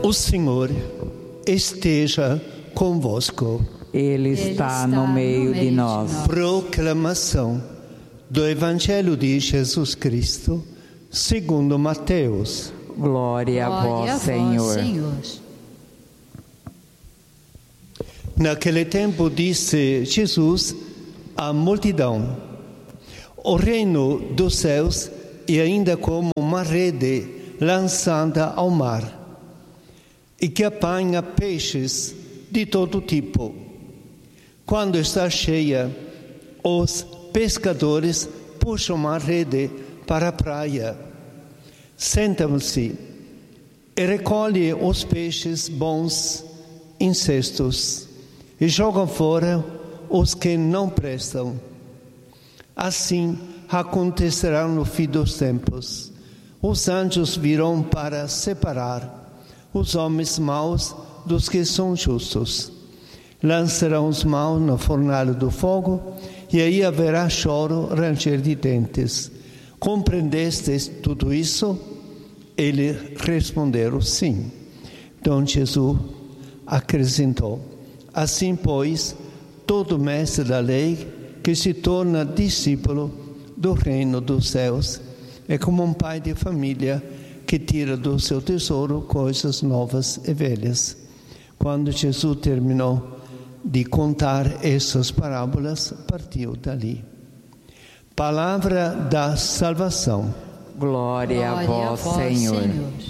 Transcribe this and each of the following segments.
O Senhor esteja convosco. Ele está no meio de nós. Proclamação do Evangelho de Jesus Cristo, segundo Mateus. Glória a vós, Senhor. Naquele tempo disse Jesus à multidão: o reino dos céus é ainda como uma rede lançada ao mar, e que apanha peixes de todo tipo. Quando está cheia, os pescadores puxam a rede para a praia, sentam-se e recolhem os peixes bons em cestos e jogam fora os que não prestam. Assim acontecerá no fim dos tempos. Os anjos virão para separar os homens maus dos que são justos. Lançarão os maus na fornalha do fogo, e aí haverá choro, ranger de dentes. Compreendestes tudo isso? Eles responderam sim. Então Jesus acrescentou: assim, pois, todo mestre da lei que se torna discípulo do reino dos céus é como um pai de família que tira do seu tesouro coisas novas e velhas. Quando Jesus terminou de contar essas parábolas, partiu dali. Palavra da salvação. Glória a vós, Senhor.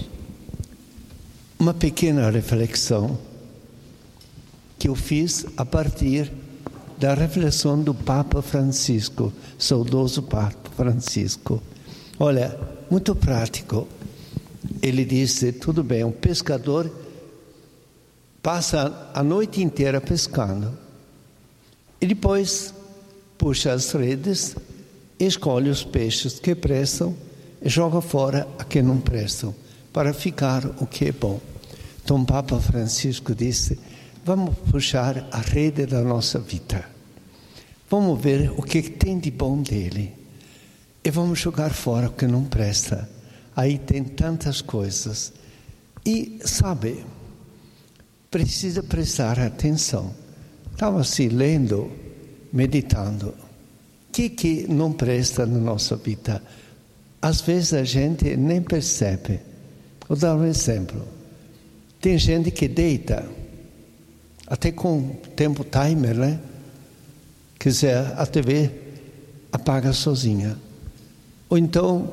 Uma pequena reflexão que eu fiz a partir da reflexão do Papa Francisco, saudoso Papa Francisco. Olha, muito prático. Ele disse: tudo bem, um pescador passa a noite inteira pescando e depois puxa as redes, escolhe os peixes que prestam e joga fora a que não prestam, para ficar o que é bom. Então o Papa Francisco disse: vamos puxar a rede da nossa vida, vamos ver o que tem de bom dele e vamos jogar fora o que não presta. Aí tem tantas coisas. E sabe, precisa prestar atenção. Estava assim lendo, meditando. O que não presta na nossa vida? Às vezes a gente nem percebe. Vou dar um exemplo. Tem gente que deita, até com tempo timer, né? Quer dizer, a TV apaga sozinha. Ou então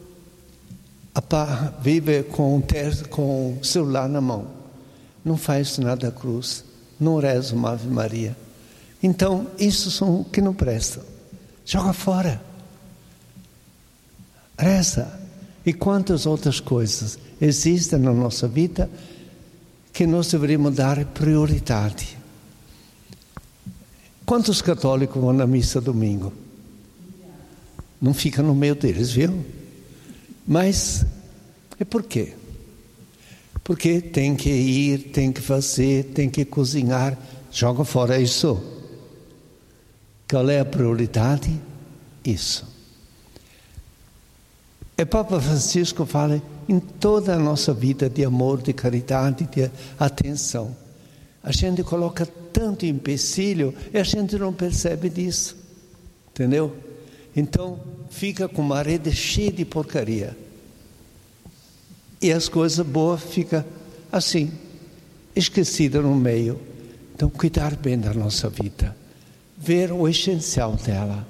vive com o celular na mão. Não faz nada à cruz. Não reza uma Ave Maria. Então, isso são que não prestam. Joga fora. Reza. E quantas outras coisas existem na nossa vida que nós deveríamos dar prioridade. Quantos católicos vão na missa domingo? Não fica no meio deles, viu? Mas, e por quê? Porque tem que ir, tem que fazer, tem que cozinhar. Joga fora isso. Qual é a prioridade? Isso. E Papa Francisco fala em toda a nossa vida de amor, de caridade, de atenção. A gente coloca tanto empecilho e a gente não percebe disso. Entendeu? Então, fica com uma rede cheia de porcaria. E as coisas boas ficam assim, esquecidas no meio. Então, cuidar bem da nossa vida. Ver o essencial dela.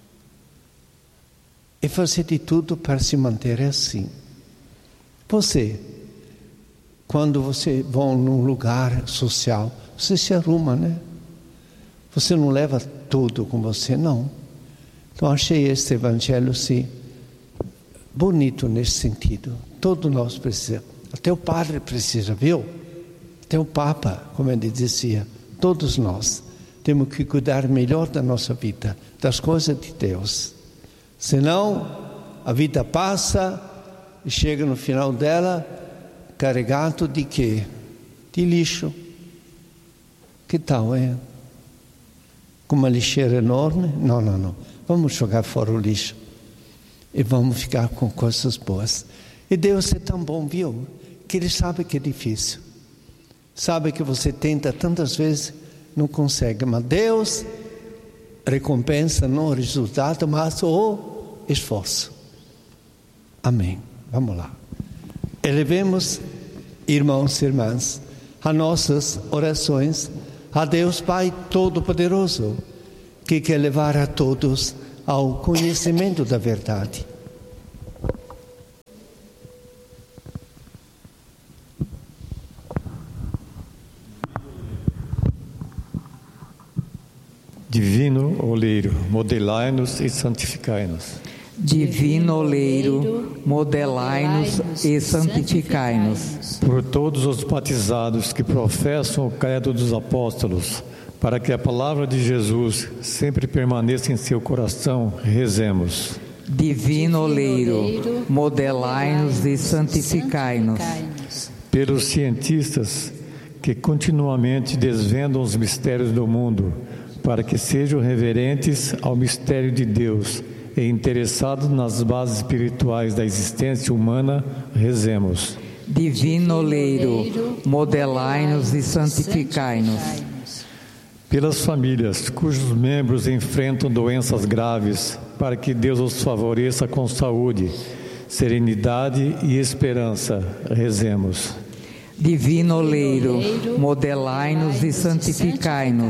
E fazer de tudo para se manter assim. Você, quando você vai num lugar social, você se arruma, né? Você não leva tudo com você, não. Então, achei este evangelho, sim, bonito nesse sentido. Todos nós precisamos. Até o padre precisa, viu? Até o Papa, como ele dizia. Todos nós temos que cuidar melhor da nossa vida, das coisas de Deus. Senão, a vida passa e chega no final dela carregado de quê? De lixo. Que tal, é? Com uma lixeira enorme? Não. Vamos jogar fora o lixo. E vamos ficar com coisas boas. E Deus é tão bom, viu? que Ele sabe que é difícil. Sabe que você tenta tantas vezes, não consegue. Mas Deus recompensa não o resultado, mas o esforço. Amém. Vamos lá. Elevemos, irmãos e irmãs, as nossas orações a Deus Pai Todo-Poderoso, que quer levar a todos ao conhecimento da verdade. Divino oleiro, modelai-nos e santificai-nos. Divino oleiro, modelai-nos e santificai-nos. Por todos os batizados que professam o credo dos apóstolos, para que a palavra de Jesus sempre permaneça em seu coração, rezemos. Divino oleiro, modelai-nos e santificai-nos. Pelos cientistas que continuamente desvendam os mistérios do mundo, para que sejam reverentes ao mistério de Deus e interessados nas bases espirituais da existência humana, rezemos. Divino oleiro, modelai-nos e santificai-nos. Pelas famílias cujos membros enfrentam doenças graves, para que Deus os favoreça com saúde, serenidade e esperança, rezemos. Divino oleiro, modelai-nos e santificai-nos.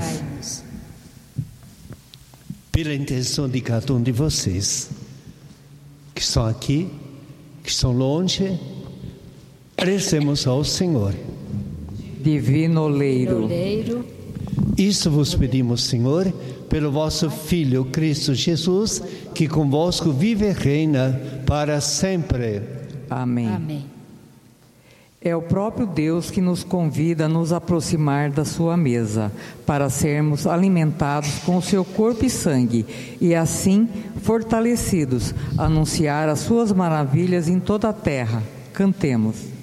Pela intenção de cada um de vocês, que estão aqui, que estão longe, rezemos ao Senhor. Divino oleiro, Isso vos pedimos, Senhor, pelo vosso Filho Cristo Jesus, que convosco vive e reina para sempre. amém. Amém. É o próprio Deus que nos convida a nos aproximar da sua mesa, para sermos alimentados com o seu corpo e sangue, e assim, fortalecidos, anunciar as suas maravilhas em toda a terra. Cantemos.